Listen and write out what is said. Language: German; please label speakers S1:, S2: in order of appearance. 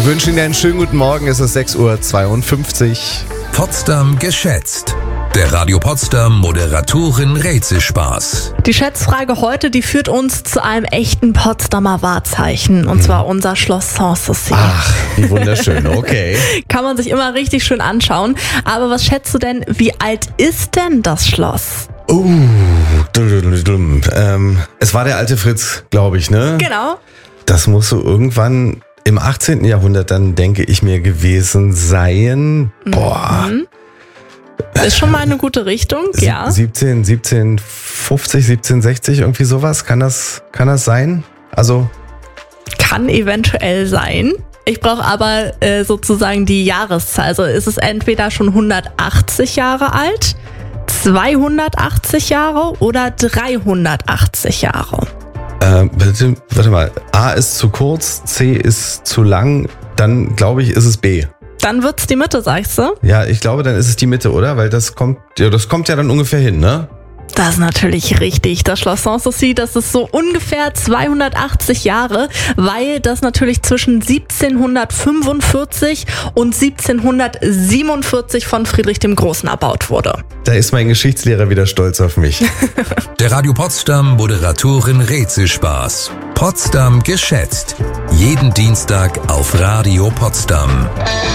S1: Wir wünschen Ihnen einen schönen guten Morgen. Es ist 6:52 Uhr.
S2: Potsdam geschätzt. Der Radio Potsdam Moderatorin-Rätselspaß.
S3: Die Schätzfrage heute, die führt uns zu einem echten Potsdamer Wahrzeichen. Und zwar unser Schloss Sanssouci.
S1: Ach, wie wunderschön, okay.
S3: Kann man sich immer richtig schön anschauen. Aber was schätzt du denn, wie alt ist denn das Schloss?
S1: Es war der alte Fritz, glaube ich, ne?
S3: Genau.
S1: Das muss so irgendwann im 18. Jahrhundert dann, denke ich mir, gewesen sein. Boah.
S3: Ist schon mal eine gute Richtung, ja.
S1: 1750, 1760, irgendwie sowas. Kann das sein? Also.
S3: Kann eventuell sein. Ich brauche aber sozusagen die Jahreszahl. Also ist es entweder schon 180 Jahre alt, 280 Jahre oder 380 Jahre.
S1: Warte mal. A ist zu kurz, C ist zu lang. Dann glaube ich, ist es B.
S3: Dann wird's die Mitte, sagst du?
S1: Ja, ich glaube, dann ist es die Mitte, oder? Weil das kommt ja dann ungefähr hin, ne?
S3: Das ist natürlich richtig. Das Schloss Sanssouci, das ist so ungefähr 280 Jahre, weil das natürlich zwischen 1745 und 1747 von Friedrich dem Großen erbaut wurde.
S1: Da ist mein Geschichtslehrer wieder stolz auf mich.
S2: Der Radio Potsdam Moderatorin-Rätselspaß. Potsdam geschätzt. Jeden Dienstag auf Radio Potsdam.